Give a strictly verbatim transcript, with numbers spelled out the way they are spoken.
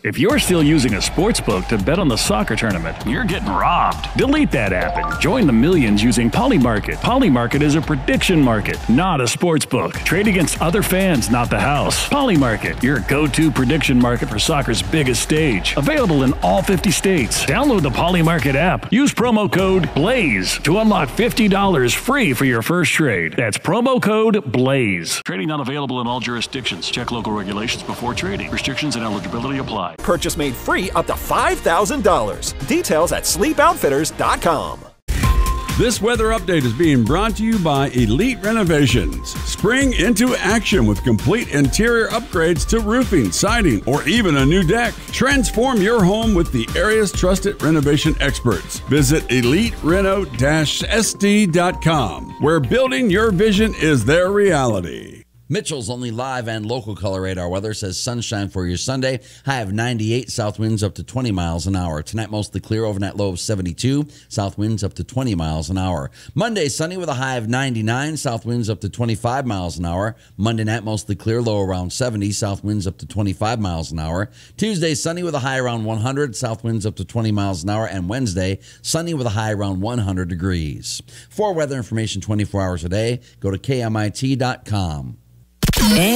If you're still using a sports book to bet on the soccer tournament, you're getting robbed. Delete that app and join the millions using Polymarket. Polymarket is a prediction market, not a sports book. Trade against other fans, not the house. Polymarket, your go-to prediction market for soccer's biggest stage. Available in all fifty states. Download the Polymarket app. Use promo code BLAZE to unlock fifty dollars free for your first trade. That's promo code BLAZE. Trading not available in all jurisdictions. Check local regulations before trading. Restrictions and eligibility apply. Purchase made free up to five thousand dollars. Details at sleep outfitters dot com. This weather update is being brought to you by Elite Renovations. Spring into action with complete interior upgrades to roofing, siding, or even a new deck. Transform your home with the area's trusted renovation experts. Visit elite reno dash s d dot com, where building your vision is their reality. Mitchell's only live and local color radar weather says sunshine for your Sunday. High of ninety-eight, south winds up to twenty miles an hour. Tonight mostly clear, overnight low of seventy-two, south winds up to twenty miles an hour. Monday sunny with a high of ninety-nine, south winds up to twenty-five miles an hour. Monday night mostly clear, low around seventy, south winds up to twenty-five miles an hour. Tuesday sunny with a high around one hundred, south winds up to twenty miles an hour. And Wednesday sunny with a high around one hundred degrees. For weather information twenty-four hours a day, go to K M I T dot com.